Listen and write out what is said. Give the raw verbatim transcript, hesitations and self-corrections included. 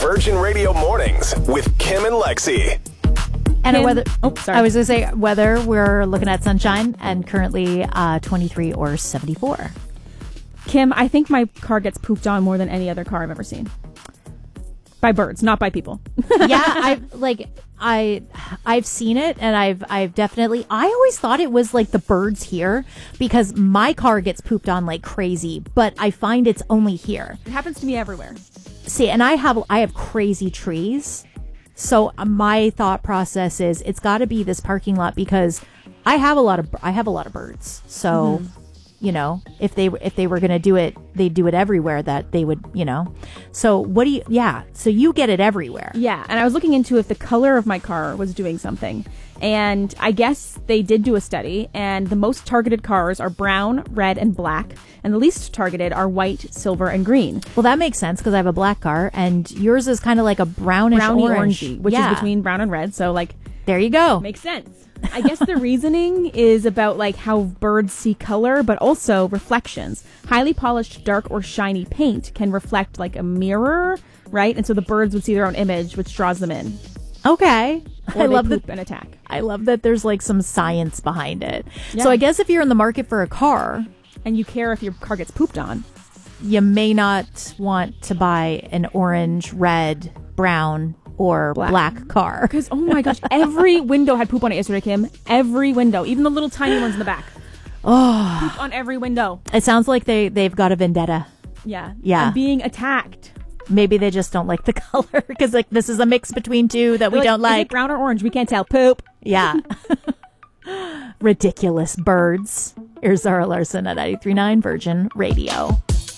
Virgin Radio Mornings with Kim and Lexi. And Kim, a weather. Oh, sorry. I was going to say weather. We're looking at sunshine and currently uh, twenty-three or seventy-four. Kim, I think my car gets pooped on more than any other car I've ever seen. By birds, not by people. Yeah, I've like I I've seen it, and I've I've definitely. I always thought it was like the birds here because my car gets pooped on like crazy, but I find it's only here. It happens to me everywhere. See, and I have I have crazy trees. So my thought process is it's got to be this parking lot because I have a lot of I have a lot of birds. So, mm-hmm. you know, if they if they were going to do it, they'd do it everywhere that they would, you know. So what do you yeah, so you get it everywhere. Yeah, and I was looking into if the color of my car was doing something. And I guess they did do a study, and the most targeted cars are brown, red, and black, and the least targeted are white, silver, and green. Well, that makes sense because I have a black car, and yours is kind of like a brownish Browny orange, orangey, which yeah. is between brown and red. So, like, there you go. Makes sense. I guess the reasoning is about like how birds see color, but also reflections. Highly polished, dark or shiny paint can reflect like a mirror, right? And so the birds would see their own image, which draws them in. Okay. Or I they love poop that. and attack. I love that there's like some science behind it. Yeah. So I guess if you're in the market for a car, and you care if your car gets pooped on, you may not want to buy an orange, red, brown, or black, black car. Because, oh my gosh, every window had poop on it yesterday, Kim. Every window. Even the little tiny ones in the back. Oh. Poop on every window. It sounds like they, they've got a vendetta. Yeah. Yeah. And being attacked. Maybe they just don't like the color because like this is a mix between two that we like, don't like. Is it brown or orange? We can't tell. Poop. Yeah. Ridiculous birds. Here's Zara Larson at ninety-three point nine Virgin Radio.